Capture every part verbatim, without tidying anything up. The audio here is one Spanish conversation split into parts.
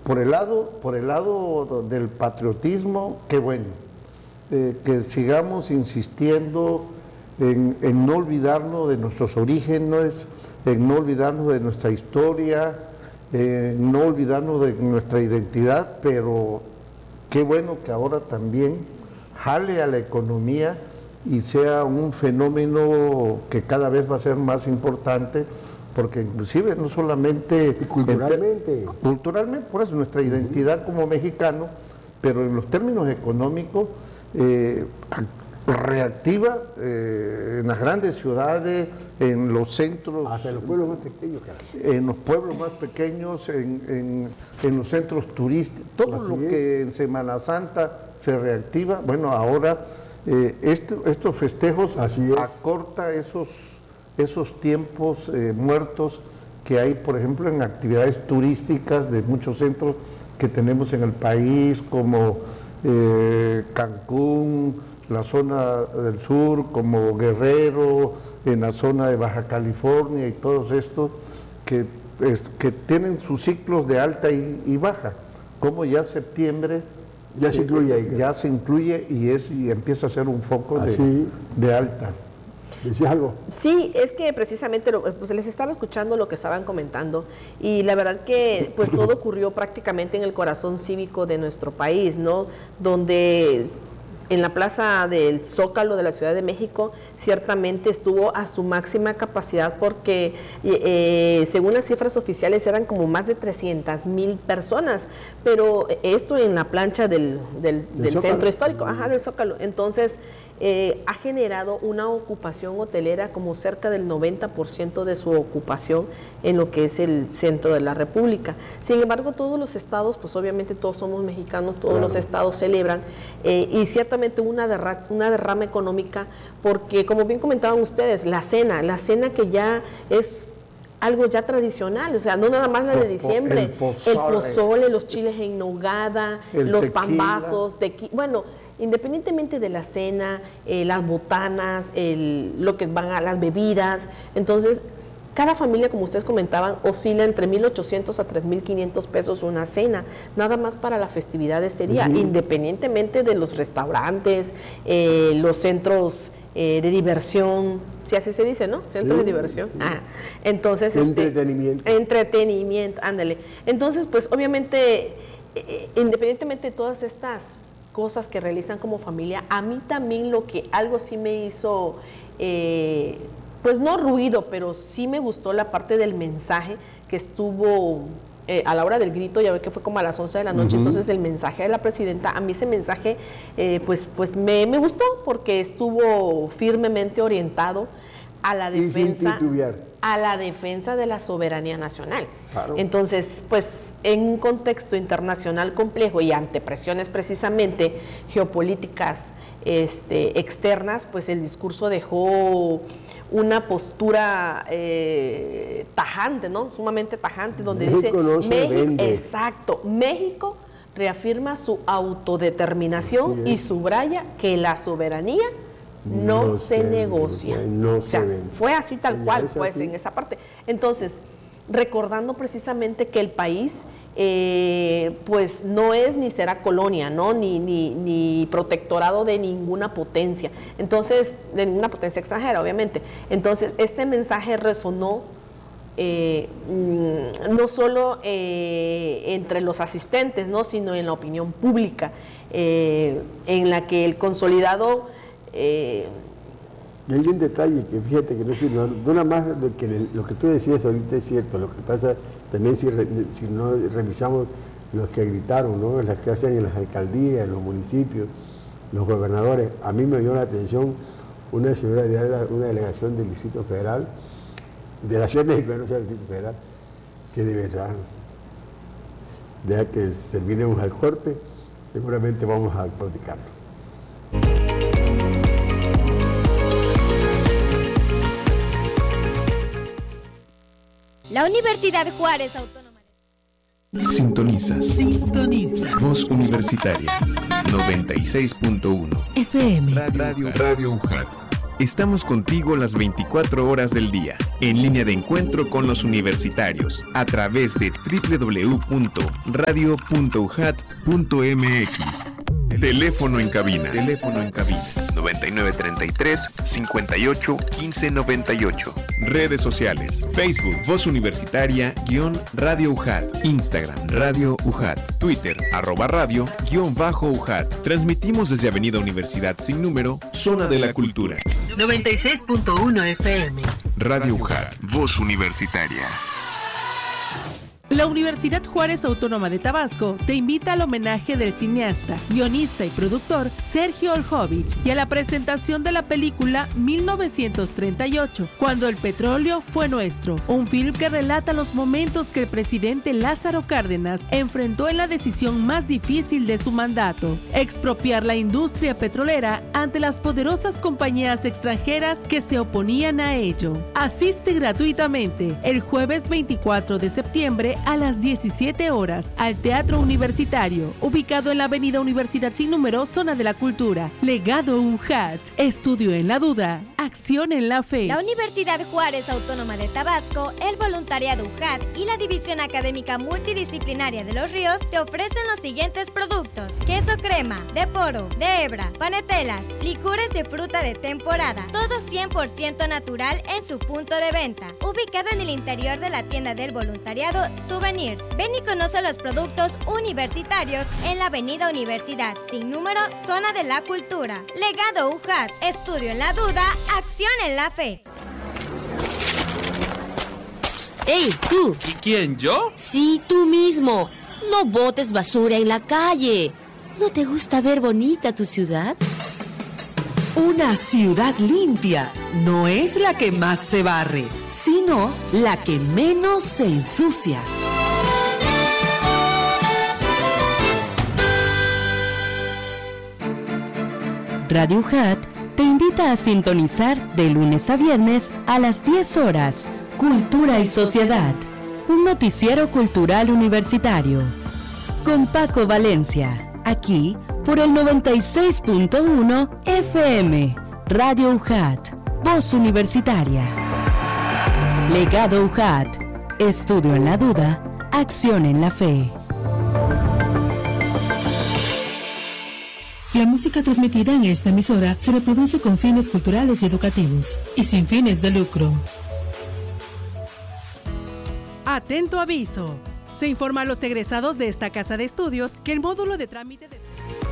por el lado, por el lado del patriotismo, qué bueno, eh, que sigamos insistiendo en, en no olvidarnos de nuestros orígenes, en no olvidarnos de nuestra historia, en no olvidarnos de nuestra identidad, pero qué bueno que ahora también jale a la economía y sea un fenómeno que cada vez va a ser más importante, porque inclusive no solamente... Y culturalmente. Entre, culturalmente, por eso nuestra uh-huh. identidad como mexicano, pero en los términos económicos, eh, reactiva eh, en las grandes ciudades, en los centros... Hasta en los pueblos más pequeños, caray. En los pueblos más pequeños, en, en, en los centros turísticos, todo Así lo es. que en Semana Santa se reactiva, bueno, ahora eh, este, estos festejos acorta esos, esos tiempos eh, muertos que hay, por ejemplo, en actividades turísticas de muchos centros que tenemos en el país, como eh, Cancún, la zona del sur, como Guerrero, en la zona de Baja California y todos estos que, es, que tienen sus ciclos de alta y, y baja, como ya septiembre ya se incluye ahí, ya se incluye y es y empieza a ser un foco de, de alta. ¿Decías algo? Sí, es que precisamente lo, pues les estaba escuchando lo que estaban comentando y la verdad que pues todo ocurrió prácticamente en el corazón cívico de nuestro país, ¿no? Donde en la plaza del Zócalo de la Ciudad de México ciertamente estuvo a su máxima capacidad porque eh, según las cifras oficiales eran como más de trescientas mil personas, pero esto en la plancha del, del, del centro histórico, ajá, del Zócalo. Entonces eh, ha generado una ocupación hotelera como cerca del noventa por ciento de su ocupación en lo que es el centro de la República. Sin embargo, todos los estados, pues obviamente todos somos mexicanos, todos claro. los estados celebran eh, y ciertamente una, derra una derrama económica porque, como bien comentaban ustedes, la cena, la cena que ya es algo ya tradicional, o sea, no nada más la de diciembre, el pozole, el pozole los chiles en nogada, los tequila. pambazos, tequi bueno, independientemente de la cena, eh, las botanas, el, lo que van a las bebidas, entonces cada familia, como ustedes comentaban, oscila entre mil ochocientos a tres mil quinientos pesos una cena, nada más para la festividad de este día, uh-huh. independientemente de los restaurantes, eh, los centros eh, de diversión, si así se dice, ¿no? Centros sí, de diversión. Sí. Ah, entonces, entretenimiento. Este, entretenimiento, ándale. Entonces, pues obviamente, eh, independientemente de todas estas cosas que realizan como familia, a mí también lo que algo sí me hizo, eh, pues no ruido, pero sí me gustó la parte del mensaje que estuvo eh, a la hora del grito, ya ve que fue como a las once de la noche, uh-huh. entonces el mensaje de la presidenta, a mí ese mensaje eh, pues, pues me, me gustó porque estuvo firmemente orientado a la defensa, a la defensa de la soberanía nacional. Claro. Entonces, pues en un contexto internacional complejo y ante presiones precisamente geopolíticas este, externas, pues el discurso dejó una postura eh, tajante, ¿no? Sumamente tajante, donde México dice, no se México, vende. Exacto, México reafirma su autodeterminación y subraya que la soberanía no, no se, se negocia. No o sea, se fue así tal cual, pues, así. en esa parte. Entonces, recordando precisamente que el país, eh, pues, no es ni será colonia, ¿no? Ni, ni, ni protectorado de ninguna potencia. Entonces, de ninguna potencia extranjera, obviamente. Entonces, este mensaje resonó eh, no solo eh, entre los asistentes, ¿no? Sino en la opinión pública, eh, en la que el consolidado... Eh, y hay un detalle que fíjate que no es no, no nada más lo que, lo que tú decías ahorita es cierto, lo que pasa también si, re, si no revisamos los que gritaron, ¿no? Las que hacen en las alcaldías, en los municipios, los gobernadores, a mí me dio la atención una señora de una delegación del Distrito Federal, de la Ciudad de México, no sea del Distrito Federal, que de verdad, deja que terminemos al corte, seguramente vamos a platicarlo. La Universidad Juárez Autónoma. Sintonizas. Sintonizas. Voz Universitaria. noventa y seis punto uno. F M. Radio, Radio, Radio U J A T. Estamos contigo las veinticuatro horas del día, en línea de encuentro con los universitarios, a través de doble u doble u doble u punto radio punto u j a t punto m x. Teléfono en cabina. Teléfono en cabina. noventa y nueve treinta y tres, cincuenta y ocho, quince noventa y ocho. Redes sociales. Facebook, Voz Universitaria, guión Radio U J A T. Instagram, Radio U J A T. Twitter, arroba radio, guión bajo U J A T. Transmitimos desde Avenida Universidad sin número, Zona de la Cultura. noventa y seis punto uno F M. Radio U J A T. Voz Universitaria. La Universidad Juárez Autónoma de Tabasco te invita al homenaje del cineasta, guionista y productor Sergio Oljovich y a la presentación de la película mil novecientos treinta y ocho, Cuando el petróleo fue nuestro, un film que relata los momentos que el presidente Lázaro Cárdenas enfrentó en la decisión más difícil de su mandato: expropiar la industria petrolera ante las poderosas compañías extranjeras que se oponían a ello. Asiste gratuitamente el jueves veinticuatro de septiembre a las diecisiete horas al Teatro Universitario, ubicado en la Avenida Universidad sin número, Zona de la Cultura. Legado U J A T. Estudio en la duda, acción en la fe. La Universidad Juárez Autónoma de Tabasco, el Voluntariado U J A T y la División Académica Multidisciplinaria de Los Ríos te ofrecen los siguientes productos: queso crema, de poro, de hebra, panetelas, licores de fruta de temporada, todo cien por ciento natural en su punto de venta, ubicado en el interior de la tienda del Voluntariado Souvenirs. Ven y conoce los productos universitarios en la Avenida Universidad sin número, Zona de la Cultura. Legado U J A T. Estudio en la duda, acción en la fe. ¡Ey, tú! ¿Quién, yo? Sí, tú mismo. No botes basura en la calle. ¿No te gusta ver bonita tu ciudad? Una ciudad limpia no es la que más se barre, sino la que menos se ensucia. Radio U J A T te invita a sintonizar de lunes a viernes a las diez horas Cultura y Sociedad, un noticiero cultural universitario. Con Paco Valencia, aquí por el noventa y seis punto uno F M, Radio U J A T, Voz Universitaria. Legado U J A T, estudio en la duda, acción en la fe. La música transmitida en esta emisora se reproduce con fines culturales y educativos y sin fines de lucro. Atento aviso. Se informa a los egresados de esta casa de estudios que el módulo de trámite de...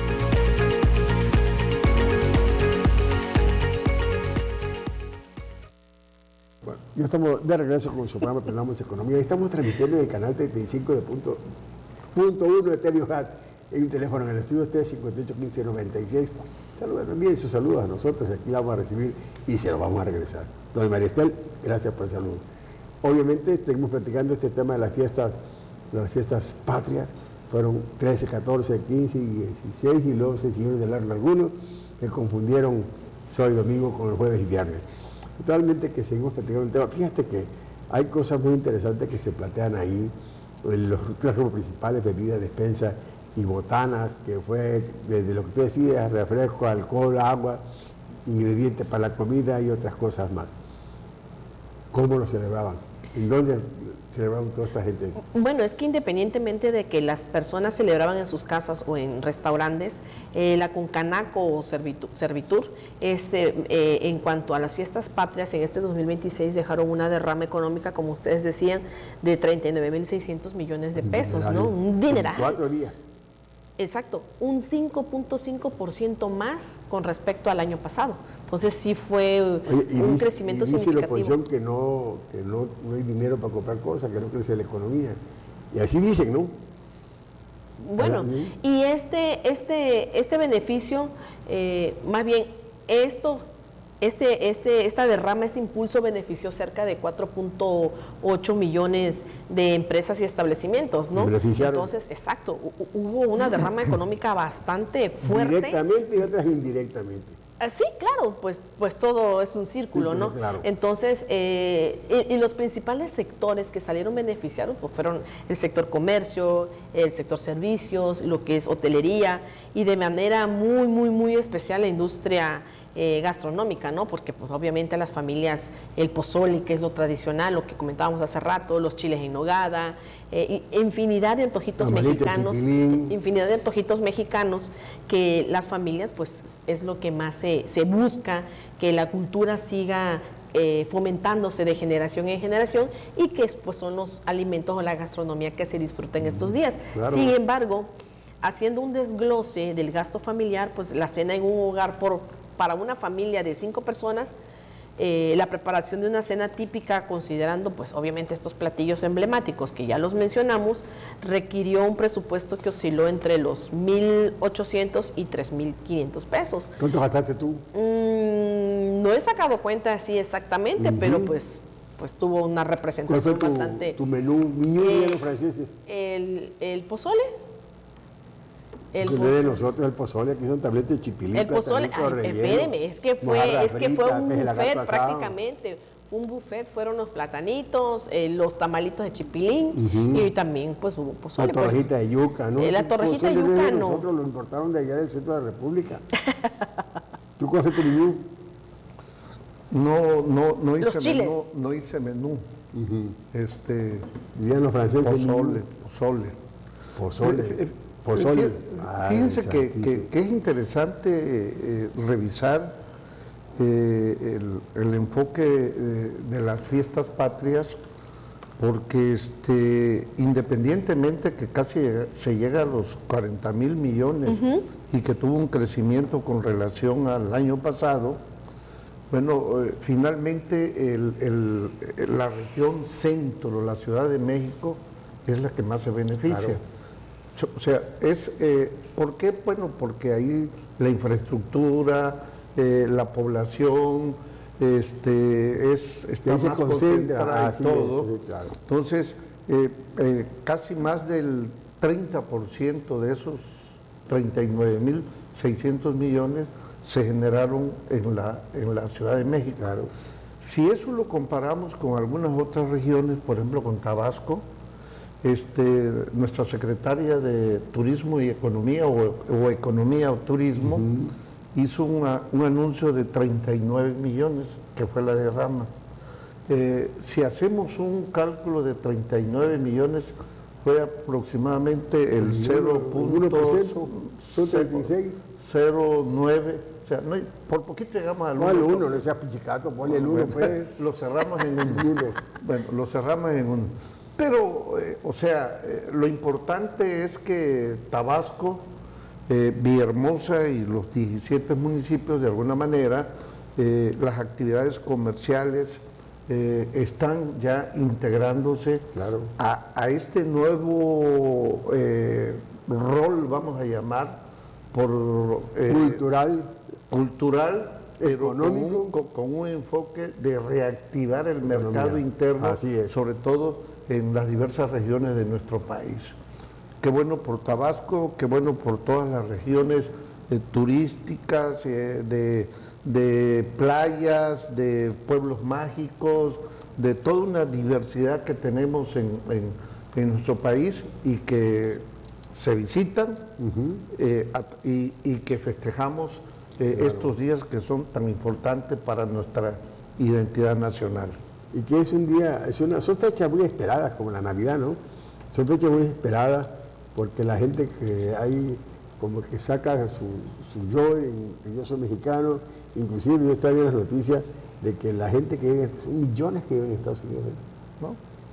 Bueno, ya estamos de regreso con su programa Aprendamos Economía. Estamos transmitiendo en el canal treinta y cinco de punto, punto uno de Telio Hat. Hay un teléfono en el estudio, usted cincuenta y ocho quince noventa y seis. Saludos, envíen sus saludos a nosotros, aquí la vamos a recibir y se los vamos a regresar. Doña María Estel, gracias por el saludo. Obviamente, seguimos platicando este tema de las fiestas, de las fiestas patrias. Fueron trece, catorce, quince y dieciséis, y luego se siguieron de largo algunos que confundieron sábado y domingo con el jueves y viernes. Totalmente que seguimos platicando el tema. Fíjate que hay cosas muy interesantes que se plantean ahí, los rubros principales, bebidas, despensa y botanas, que fue desde lo que tú decías, refresco, alcohol, agua, ingredientes para la comida y otras cosas más. ¿Cómo lo celebraban? ¿En dónde celebraban toda esta gente? Bueno, es que independientemente de que las personas celebraban en sus casas o en restaurantes, eh, la Concanaco o Servitur, Servitur este, eh, en cuanto a las fiestas patrias, en este dos mil veintiséis dejaron una derrama económica, como ustedes decían, de treinta y nueve mil seiscientos millones de pesos, ¿no? Un dineral. Cuatro días. Exacto, un cinco punto cinco por ciento más con respecto al año pasado. Entonces sí fue Oye, un dice, crecimiento y dice significativo. la oposición que, no, que no, no hay dinero para comprar cosas, que no crece la economía. Y así dicen, ¿no? Bueno, y este, este, este beneficio, eh, más bien, esto, este, este, esta derrama, este impulso benefició cerca de cuatro punto ocho millones de empresas y establecimientos, ¿no? Entonces, exacto, hubo una derrama económica bastante fuerte. Directamente y otras indirectamente. Sí, claro, pues, pues todo es un círculo, sí, ¿no? Claro. Entonces, eh, y, y los principales sectores que salieron beneficiados pues fueron el sector comercio, el sector servicios, lo que es hotelería y de manera muy, muy, muy especial la industria eh, gastronómica, ¿no? Porque pues obviamente las familias, el pozole, que es lo tradicional, lo que comentábamos hace rato, los chiles en nogada, eh, infinidad de antojitos Amalito, mexicanos, chipilín. infinidad de antojitos mexicanos que las familias pues es lo que más se, se busca, que la cultura siga eh, fomentándose de generación en generación y que pues son los alimentos o la gastronomía que se disfruta en estos días. Claro. Sin embargo, haciendo un desglose del gasto familiar, pues la cena en un hogar por, para una familia de cinco personas, eh, la preparación de una cena típica, considerando pues obviamente estos platillos emblemáticos que ya los mencionamos, requirió un presupuesto que osciló entre los mil ochocientos y tres mil quinientos pesos. ¿Cuánto gastaste tú? Mm, no he sacado cuenta así exactamente, uh-huh. pero pues, pues tuvo una representación ¿Cuál fue tu, bastante... tu menú, menú eh, de los franceses? El, el pozole. El pozole de nosotros, el pozole, aquí son tabletas de chipilín, el pozole, ay, espéreme, es que fue, es que fue un buffet prácticamente, un buffet, fueron los platanitos, eh, los tamalitos de chipilín, uh-huh. y también pues hubo pozole. La torrejita pues, de yuca, ¿no? Eh, la torrejita de yuca, no. Nosotros lo importaron de allá del centro de la República. ¿Tú coges tu menú? No, no, no hice los chiles. menú, no hice menú. Uh-huh. Este, bien los franceses. Pozole, pozole. Pozole. Eh, Pozole. Fíjense Ay, que, que, que es interesante eh, revisar eh, el, el enfoque eh, de las fiestas patrias, porque este, independientemente que casi se llega a los cuarenta mil millones uh-huh. y que tuvo un crecimiento con relación al año pasado, bueno, eh, finalmente el, el, la región centro, la Ciudad de México, es la que más se beneficia. Claro. O sea, es, eh, ¿por qué? Bueno, porque ahí la infraestructura, eh, la población, este, es, está más concentrada y todo. Es, sí, claro. Entonces, eh, eh, casi más del treinta por ciento de esos treinta y nueve mil seiscientos millones se generaron en la, en la Ciudad de México. Claro. Si eso lo comparamos con algunas otras regiones, por ejemplo con Tabasco, Este, nuestra secretaria de Turismo y Economía, o, o Economía o Turismo, uh-huh. hizo una, un anuncio de treinta y nueve millones, que fue la derrama. Eh, si hacemos un cálculo de treinta y nueve millones, fue aproximadamente el cero punto cero nueve, o sea, no, por poquito llegamos al uno. No, al uno, no sea pichicato, ponle el uno, pues. Lo cerramos en un uno. Bueno, lo cerramos en un Pero, eh, o sea, eh, lo importante es que Tabasco, eh, Villahermosa y los diecisiete municipios, de alguna manera, eh, las actividades comerciales eh, están ya integrándose claro. a, a este nuevo eh, rol, vamos a llamar, por eh, cultural, cultural económico, con un, con un enfoque de reactivar el mercado Economía. interno, Así es. sobre todo en las diversas regiones de nuestro país. Qué bueno por Tabasco, qué bueno por todas las regiones eh, turísticas, eh, de, de playas, de pueblos mágicos, de toda una diversidad que tenemos en, en, en nuestro país y que se visitan uh-huh. eh, a, y, y que festejamos eh, claro. estos días que son tan importantes para nuestra identidad nacional. Y que es un día, es una, son fechas muy esperadas, como la Navidad, ¿no? Son fechas muy esperadas porque la gente que hay como que saca su, su yo, en, que yo soy mexicano, inclusive yo estaba viendo las noticias de que la gente que vive, son millones que viven en Estados Unidos, ¿no?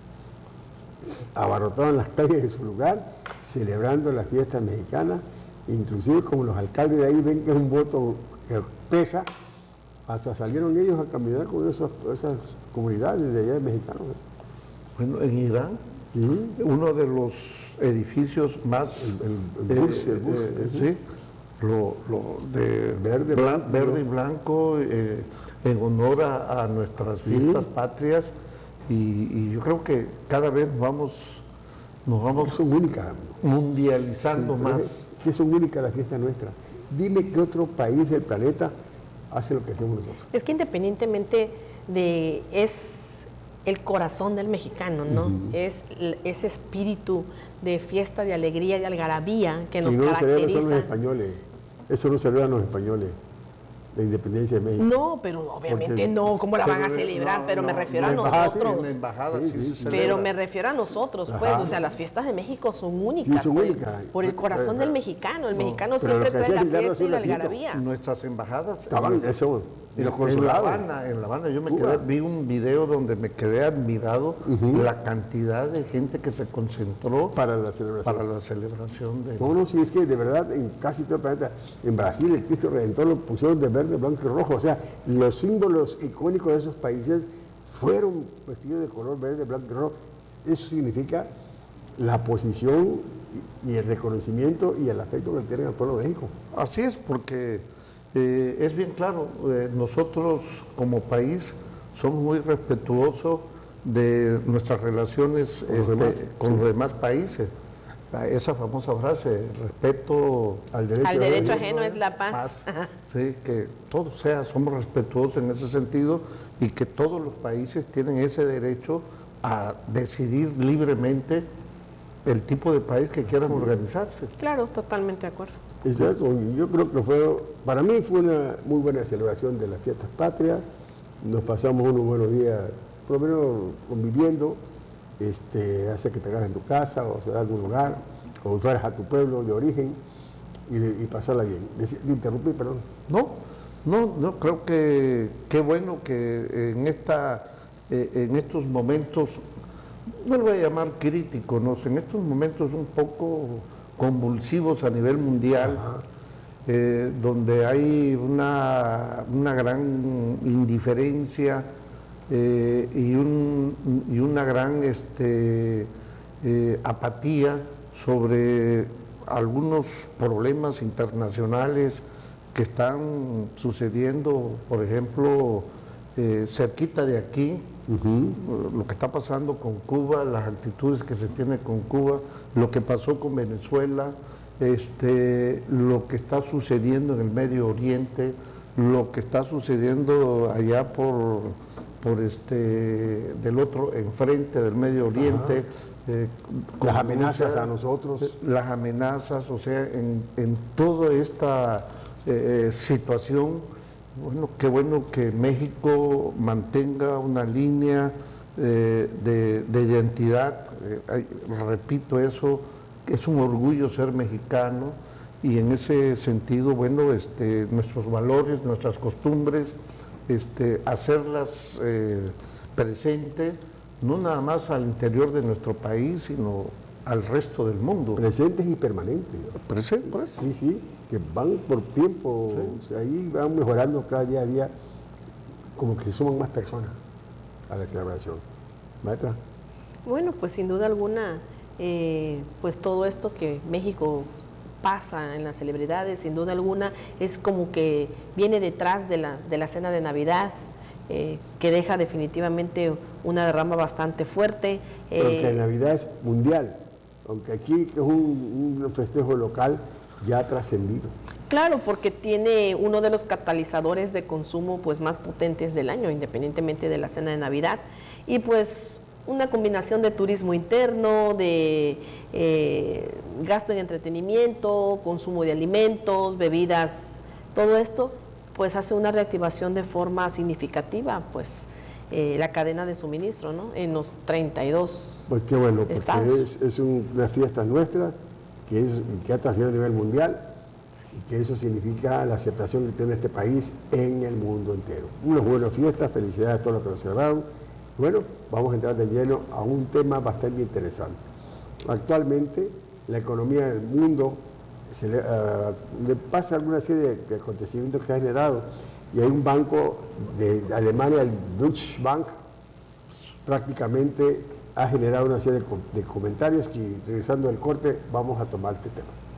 Abarrotados en las calles de su lugar, celebrando las fiestas mexicanas, inclusive como los alcaldes de ahí ven que es un voto que pesa, hasta salieron ellos a caminar con esos, esas comunidades de allá de mexicanos. Bueno, en Irán, ¿sí? uno de los edificios más... El, el, el bus, eh, el bus, eh, sí, lo, lo de verde, blan, blanco, verde y blanco, eh, en honor a, a nuestras fiestas ¿sí? patrias, y, y yo creo que cada vez vamos, nos vamos son únicas, mundializando sí, más. Que son únicas las fiestas nuestras. Dime qué otro país del planeta hace lo que hacemos nosotros. Es que independientemente de... es el corazón del mexicano, ¿no? Uh-huh. Es ese espíritu de fiesta, de alegría, de algarabía que nos si no caracteriza. Son los españoles. Eso no se ve a los españoles. la independencia de México. No, pero obviamente Porque, no, ¿cómo la van a pero, celebrar? no, pero no, me refiero la a embajada, nosotros. En la embajada sí, Sí, sí, se sí. celebra. Pero me refiero a nosotros, pues, Ajá. o sea, las fiestas de México son únicas. Sí, son por, el- únicas. por el corazón Pero- del mexicano. El no, mexicano pero siempre lo que trae hacía la Gildardo fiesta y es la un ratito. algarabía. Nuestras embajadas Estaban, en, eso, y los en La consulados. Habana, en La Habana, yo me Cuba. quedé, vi un video donde me quedé admirado la cantidad de gente que se concentró Para la celebración. para la celebración de... No, no, sí, es que de verdad en casi todo el planeta, en Brasil el Cristo Redentor lo pusieron de verde, blanco y rojo, o sea, los símbolos icónicos de esos países fueron vestidos de color verde, blanco y rojo. Eso significa la posición y el reconocimiento y el afecto que tienen al pueblo de México. Así es, porque eh, es bien claro, eh, nosotros como país somos muy respetuosos de nuestras relaciones Con los este, demás, con sí. los demás países. Esa famosa frase, respeto Al derecho, Al derecho ajeno. ajeno es la paz. Ajá. Sí, que todo sea, somos respetuosos en ese sentido y que todos los países tienen ese derecho a decidir libremente el tipo de país que quieran organizarse. Claro, totalmente de acuerdo. Exacto, y yo creo que fue, para mí fue una muy buena celebración de las fiestas patrias, nos pasamos unos buenos días, por lo menos conviviendo, este, hace que te hagas en tu casa o sea, en algún lugar, como fueras a tu pueblo de origen y, y pasarla bien. Te interrumpí, perdón. No, no, no, creo que qué bueno que en esta, eh, en estos momentos, no lo voy a llamar críticos, no sé, en estos momentos un poco convulsivos a nivel mundial, eh, donde hay una, una gran indiferencia eh, y, un, y una gran este, eh, apatía sobre algunos problemas internacionales que están sucediendo, por ejemplo, eh, cerquita de aquí, uh-huh. lo que está pasando con Cuba, las actitudes que se tienen con Cuba, lo que pasó con Venezuela, este, lo que está sucediendo en el Medio Oriente, lo que está sucediendo allá por, por este, del otro, enfrente del Medio Oriente. Eh, las amenazas Rusia, a nosotros. Las amenazas, o sea, en, en toda esta eh, situación, bueno, qué bueno que México mantenga una línea eh, de, de identidad, eh, repito eso, es un orgullo ser mexicano y en ese sentido, bueno, este, nuestros valores, nuestras costumbres, este, hacerlas eh, presentes, no nada más al interior de nuestro país, sino al resto del mundo. Presentes y permanentes. Presentes, pues. Sí, sí, que van por tiempo, sí. O sea, ahí van mejorando cada día a día, como que se suman más personas a la celebración. Maestra. Bueno, pues sin duda alguna, eh, pues todo esto que México pasa en las celebridades, sin duda alguna, es como que viene detrás de la, de la cena de Navidad, eh, que deja definitivamente una derrama bastante fuerte. Pero eh, que la Navidad es mundial, aunque aquí que es un, un festejo local ya trascendido. Claro, porque tiene uno de los catalizadores de consumo pues más potentes del año, independientemente de la cena de Navidad, y pues una combinación de turismo interno, de eh, gasto en entretenimiento, consumo de alimentos, bebidas, todo esto pues hace una reactivación de forma significativa, pues eh, la cadena de suministro, ¿no? En los treinta y dos Pues qué bueno, porque estados. es, es un, una fiesta nuestra que, es, que ha trascendido a nivel mundial y que eso significa la aceptación que tiene este país en el mundo entero. Unas buenas fiestas, felicidades a todos los que lo celebraron. Bueno, vamos a entrar de lleno a un tema bastante interesante. Actualmente, la economía del mundo se le, uh, le pasa alguna serie de, de acontecimientos que ha generado y hay un banco de Alemania, el Deutsche Bank, prácticamente ha generado una serie de, de comentarios que, regresando del corte, vamos a tomar este tema.